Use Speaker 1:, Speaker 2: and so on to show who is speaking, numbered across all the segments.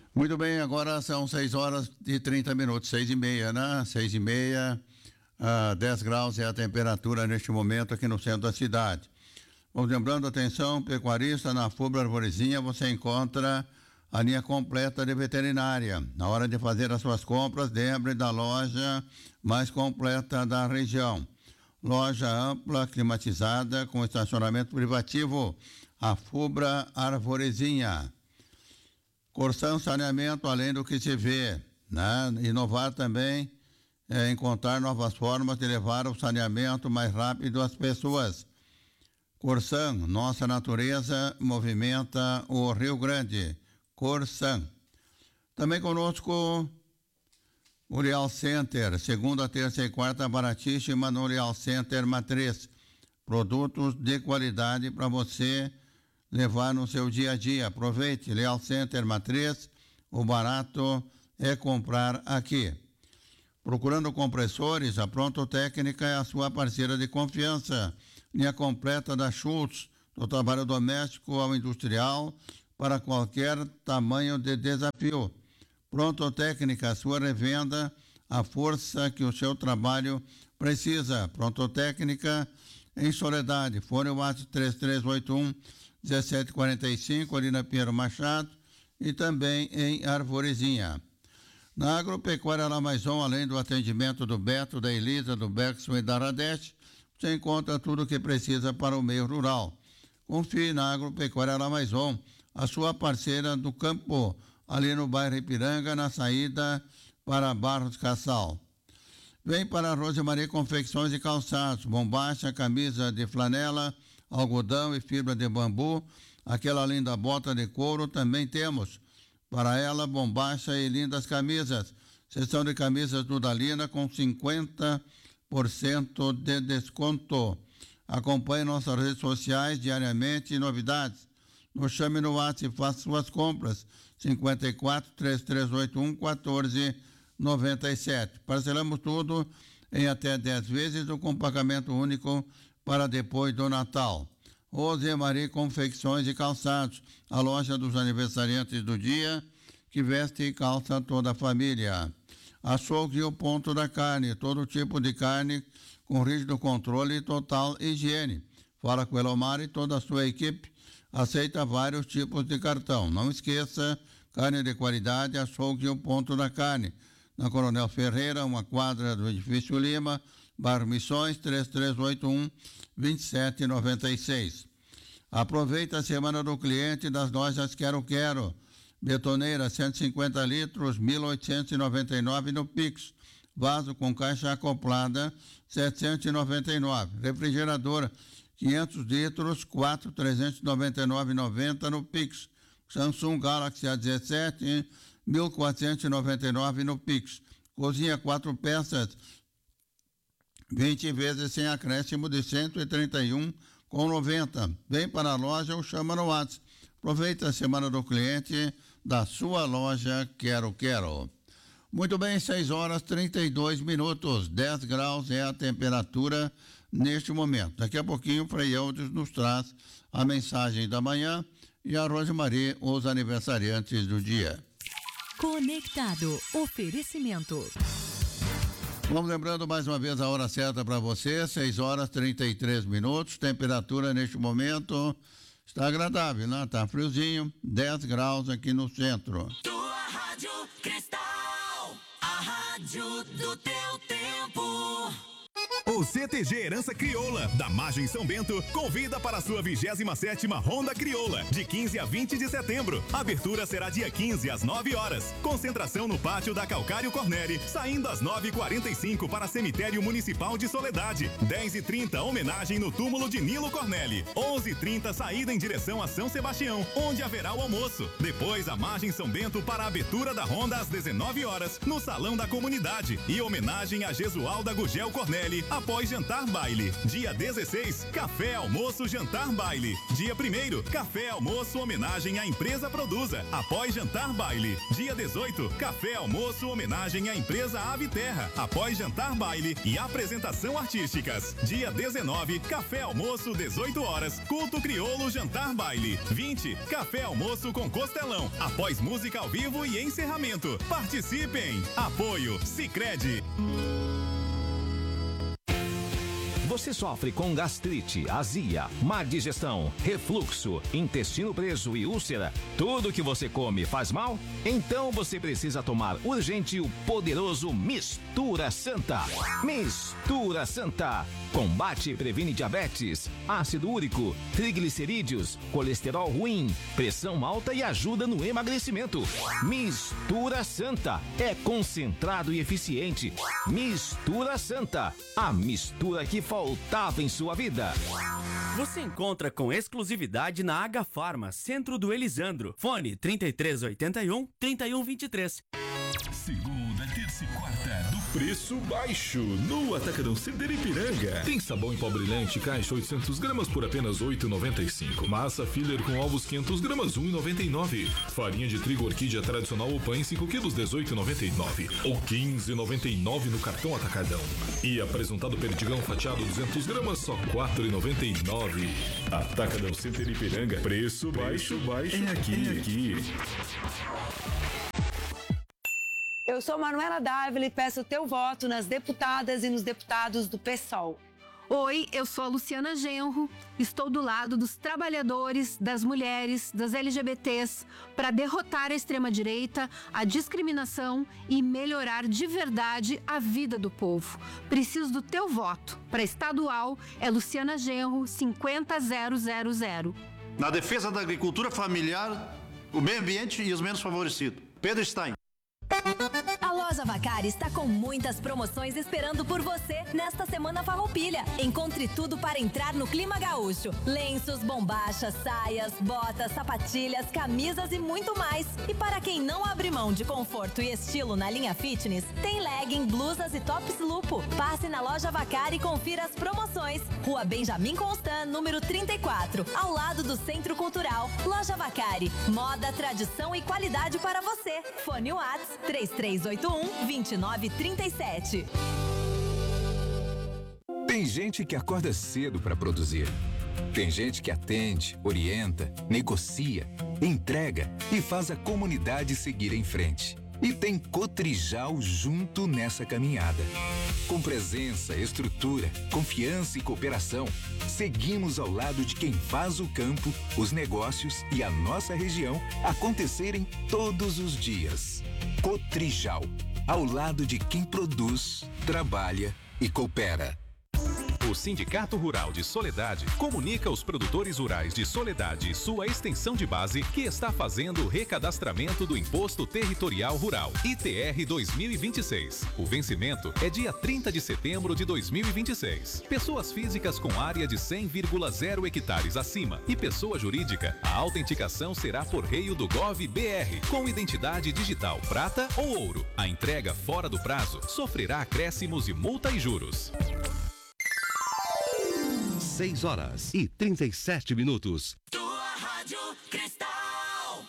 Speaker 1: Muito bem, agora são 6h30, 6h30, né? 6h30, 10 graus é a temperatura neste momento aqui no centro da cidade. Vamos lembrando, atenção, pecuarista, na Fubra Arvorezinha você encontra a linha completa de veterinária. Na hora de fazer as suas compras, lembre da loja mais completa da região. Loja ampla, climatizada, com estacionamento privativo. A Fubra Arvorezinha. Corsan Saneamento, além do que se vê, né? Inovar também encontrar novas formas de levar o saneamento mais rápido às pessoas. Corsan, nossa natureza movimenta o Rio Grande. Corsan. Também conosco o Real Center, segunda, terça e quarta baratíssima no Real Center Matriz. Produtos de qualidade para você levar no seu dia a dia. Aproveite, Real Center Matriz, o barato é comprar aqui. Procurando compressores, a Pronto Técnica é a sua parceira de confiança. Linha completa da Schultz, do trabalho doméstico ao industrial, para qualquer tamanho de desafio. Pronto Técnica, a sua revenda, a força que o seu trabalho precisa. Pronto Técnica em Soledade, fone WhatsApp 3381-1745, ali na Pinheiro Machado, e também em Arvorezinha. Na Agropecuária Lamaison, além do atendimento do Beto, da Elisa, do Bergson e da Radete, você encontra tudo o que precisa para o meio rural. Confie na Agropecuária Lamaison, a sua parceira do campo, ali no bairro Ipiranga, na saída para Barros Cassal. Vem para a Rosemaria Confecções e Calçados, bombacha, camisa de flanela, algodão e fibra de bambu, aquela linda bota de couro também temos. Para ela, bombacha e lindas camisas. Seção de camisas Dudalina com 50% de desconto. Acompanhe nossas redes sociais diariamente e novidades. Nos chame no WhatsApp e faça suas compras. 54-3381-1497. Parcelamos tudo em até 10 vezes o com pagamento único para depois do Natal. Rosemaria Confecções e Calçados, a loja dos aniversariantes do dia, que veste e calça toda a família. Açougue e o Ponto da Carne, todo tipo de carne com rígido controle e total higiene. Fala com o Elomar e toda a sua equipe, aceita vários tipos de cartão. Não esqueça, carne de qualidade, Açougue e o Ponto da Carne. Na Coronel Ferreira, uma quadra do Edifício Lima, Bairro Missões, 3381-2796. Aproveita a semana do cliente das lojas Quero Quero. Betoneira, 150 litros, 1.899 no Pix. Vaso com caixa acoplada, 799. Refrigeradora, 500 litros, 4.399,90 no Pix. Samsung Galaxy A17, 1.499 no Pix. Cozinha 4 peças, 20 vezes sem acréscimo de 131,90. Vem para a loja ou chama no WhatsApp. Aproveita a semana do cliente da sua loja Quero Quero. Muito bem, 6h32, 10 graus é a temperatura neste momento. Daqui a pouquinho o Frei Eudes nos traz a mensagem da manhã e a Rosemaria, os aniversariantes do dia.
Speaker 2: Conectado, oferecimento.
Speaker 1: Vamos lembrando mais uma vez a hora certa para você, 6h33, temperatura neste momento está agradável, né? Tá friozinho, 10 graus aqui no centro.
Speaker 3: Tua Rádio Cristal, a rádio do teu tempo.
Speaker 4: O CTG Herança Crioula, da Margem São Bento, convida para a sua 27ª Ronda Crioula, de 15 a 20 de setembro. A abertura será dia 15 às 9 horas. Concentração no pátio da Calcário Corneli, saindo às 9h45 para Cemitério Municipal de Soledade. 10h30, homenagem no túmulo de Nilo Corneli. 11h30, saída em direção a São Sebastião, onde haverá o almoço. Depois, a Margem São Bento para a abertura da Ronda às 19 horas, no Salão da Comunidade. E homenagem a Jesualda Gugel Corneli, a após jantar baile. Dia 16, café, almoço, jantar baile. Dia 1º, café, almoço, homenagem à empresa Produza, após jantar baile. Dia 18, café, almoço, homenagem à empresa Ave Terra, após jantar baile e apresentação artísticas. Dia 19, café, almoço, 18 horas, culto crioulo, jantar baile. 20, café, almoço com costelão, após música ao vivo e encerramento. Participem! Apoio Sicredi.
Speaker 5: Você sofre com gastrite, azia, má digestão, refluxo, intestino preso e úlcera? Tudo que você come faz mal? Então você precisa tomar urgente o poderoso Mistura Santa. Mistura Santa. Combate e previne diabetes, ácido úrico, triglicerídeos, colesterol ruim, pressão alta e ajuda no emagrecimento. Mistura Santa. É concentrado e eficiente. Mistura Santa. A mistura que faltava em sua vida.
Speaker 6: Você encontra com exclusividade na H-Farma, Centro do Elisandro. Fone 3381-3123.
Speaker 7: Segunda, terça e quarta do Preço Baixo no Atacadão Center Ipiranga. Tem sabão em pó brilhante caixa 800 gramas por apenas R$ 8,95. Massa filler com ovos 500 gramas R$ 1,99. Farinha de trigo orquídea tradicional ou pães 5 quilos R$ 18,99 ou R$ 15,99 no cartão Atacadão. E apresentado perdigão fatiado 200 gramas só R$ 4,99. Atacadão Center Ipiranga. Preço baixo, é aqui.
Speaker 8: Eu sou Manuela Dávila e peço o teu voto nas deputadas e nos deputados do PSOL.
Speaker 9: Oi, eu sou a Luciana Genro, estou do lado dos trabalhadores, das mulheres, das LGBTs, para derrotar a extrema-direita, a discriminação e melhorar de verdade a vida do povo. Preciso do teu voto. Para estadual, é Luciana Genro, 50000.
Speaker 10: Na defesa da agricultura familiar, o meio ambiente e os menos favorecidos. Pedro Stein.
Speaker 11: A Loja Vacari está com muitas promoções esperando por você nesta Semana Farroupilha. Encontre tudo para entrar no clima gaúcho. Lenços, bombachas, saias, botas, sapatilhas, camisas e muito mais. E para quem não abre mão de conforto e estilo na linha fitness, tem legging, blusas e tops lupo. Passe na Loja Vacari e confira as promoções. Rua Benjamin Constant, número 34, ao lado do Centro Cultural. Loja Vacari, moda, tradição e qualidade para você. Fone WhatsApp 3381-2937.
Speaker 12: Tem gente que acorda cedo para produzir. Tem gente que atende, orienta, negocia, entrega e faz a comunidade seguir em frente. E tem Cotrijal junto nessa caminhada. Com presença, estrutura, confiança e cooperação, seguimos ao lado de quem faz o campo, os negócios e a nossa região acontecerem todos os dias. Cotrijal, ao lado de quem produz, trabalha e coopera.
Speaker 4: O Sindicato Rural de Soledade comunica aos produtores rurais de Soledade, sua extensão de base, que está fazendo o recadastramento do Imposto Territorial Rural, ITR 2026. O vencimento é dia 30 de setembro de 2026. Pessoas físicas com área de 100,0 hectares acima e pessoa jurídica, a autenticação será por meio do Gov.br, com identidade digital prata ou ouro. A entrega fora do prazo sofrerá acréscimos e multa e juros.
Speaker 13: 6h37.
Speaker 3: Tua Rádio Cristal.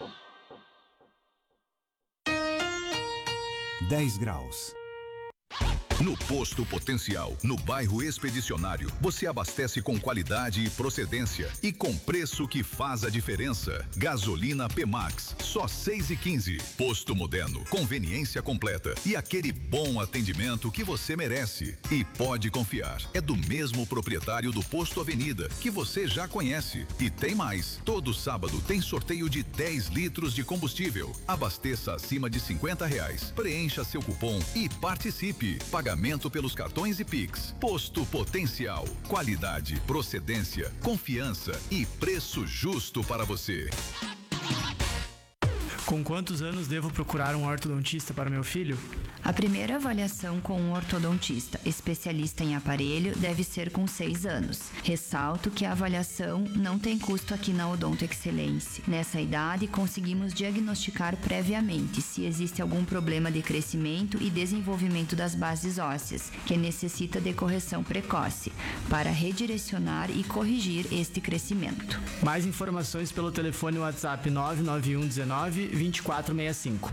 Speaker 13: 10 graus.
Speaker 14: No Posto Potencial, no bairro Expedicionário, você abastece com qualidade e procedência e com preço que faz a diferença. Gasolina P-Max, só 6,15. Posto moderno, conveniência completa e aquele bom atendimento que você merece. E pode confiar, é do mesmo proprietário do Posto Avenida, que você já conhece. E tem mais, todo sábado tem sorteio de 10 litros de combustível. Abasteça acima de R$50. Preencha seu cupom e participe. Pagamento pelos cartões e Pix. Posto Potencial. Qualidade, procedência, confiança e preço justo para você.
Speaker 15: Com quantos anos devo procurar um ortodontista para meu filho? A primeira avaliação com um ortodontista especialista em aparelho deve ser com 6 anos. Ressalto que a avaliação não tem custo aqui na Odonto Excelência. Nessa idade, conseguimos diagnosticar previamente se existe algum problema de crescimento e desenvolvimento das bases ósseas, que necessita de correção precoce, para redirecionar e corrigir este crescimento.
Speaker 16: Mais informações pelo telefone WhatsApp 991 19 2465.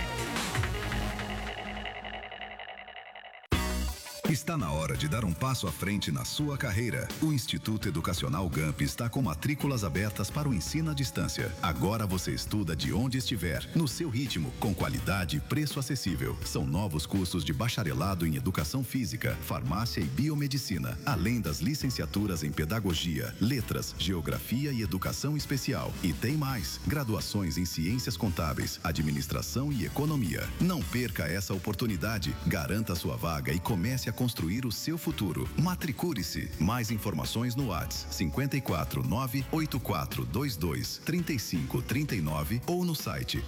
Speaker 14: Está na hora de dar um passo à frente na sua carreira. O Instituto Educacional GAMP está com matrículas abertas para o ensino à distância. Agora você estuda de onde estiver, no seu ritmo, com qualidade e preço acessível. São novos cursos de bacharelado em Educação Física, Farmácia e Biomedicina, além das licenciaturas em Pedagogia, Letras, Geografia e Educação Especial. E tem mais, graduações em Ciências Contábeis, Administração e Economia. Não perca essa oportunidade. Garanta sua vaga e comece a construir o seu futuro. Matricule-se. Mais informações no WhatsApp 54 98422 3539 ou no site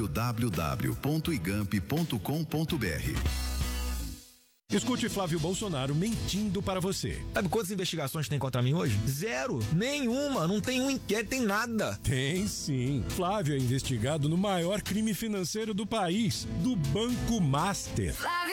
Speaker 14: www.igamp.com.br.
Speaker 17: Escute Flávio Bolsonaro mentindo para você.
Speaker 18: Sabe quantas investigações tem contra mim hoje? 0. Nenhuma. Não tem um inquérito, tem nada.
Speaker 17: Tem sim. Flávio é investigado no maior crime financeiro do país, do Banco Master.
Speaker 3: Flávio